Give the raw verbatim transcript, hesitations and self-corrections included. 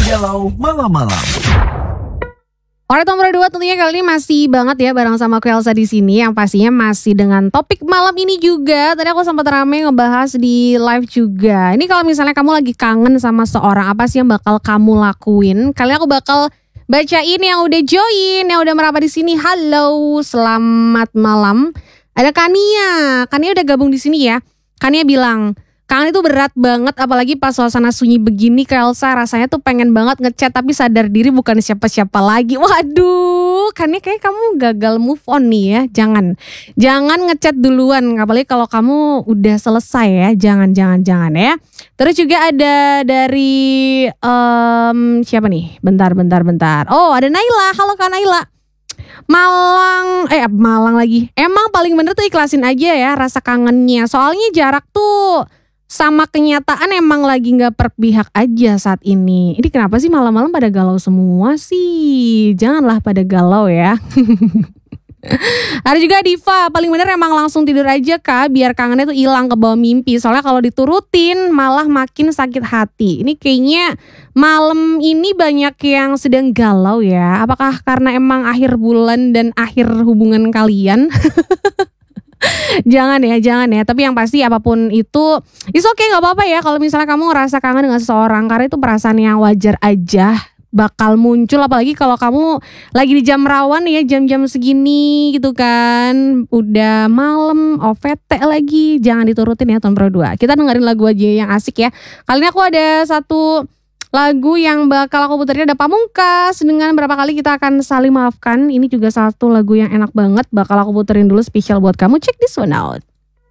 Galau Malam-Malam. Alright, nomor dua tentunya kali ini masih banget ya bareng sama aku Elsa di sini, yang pastinya masih dengan topik malam ini juga. Tadi aku sempat rame ngebahas di live juga. Ini kalau misalnya kamu lagi kangen sama seorang, apa sih yang bakal kamu lakuin? Kali ini aku bakal bacain yang udah join, yang udah merapat di sini. Halo, selamat malam. Ada Kania. Kania udah gabung di sini ya. Kania bilang, kangen itu berat banget, apalagi pas suasana sunyi begini. Kak Elsa rasanya tuh pengen banget ngechat tapi sadar diri bukan siapa-siapa lagi. Waduh, kan ini kayak kamu gagal move on nih ya. Jangan, jangan ngechat duluan, apalagi kalau kamu udah selesai ya. Jangan, jangan, jangan ya. Terus juga ada dari um, siapa nih? Bentar, bentar, bentar. Oh, ada Naila. Halo Kak Naila. Malang, eh Malang lagi. Emang paling bener tuh ikhlasin aja ya rasa kangennya. Soalnya jarak tuh sama kenyataan emang lagi gak berpihak aja saat ini. Ini kenapa sih malam-malam pada galau semua sih? Janganlah pada galau ya. Ada juga Diva, paling bener emang langsung tidur aja Kak, biar kangennya tuh hilang ke bawah mimpi. Soalnya kalau diturutin malah makin sakit hati. Ini kayaknya malam ini banyak yang sedang galau ya. Apakah karena emang akhir bulan dan akhir hubungan kalian? Jangan ya, jangan ya. Tapi yang pasti apapun itu, it's okay, gak apa-apa ya kalau misalnya kamu ngerasa kangen dengan seseorang. Karena itu perasaan yang wajar aja bakal muncul. Apalagi kalau kamu lagi di jam rawan ya, jam-jam segini gitu kan. Udah malam, O V T lagi. Jangan diturutin ya tahun dua. Kita dengerin lagu aja yang asik ya. Kali ini aku ada satu lagu yang bakal aku puterin, ada Pamungkas dengan Berapa Kali Kita Akan Saling Maafkan. Ini juga satu lagu yang enak banget, bakal aku puterin dulu spesial buat kamu. Check this one out.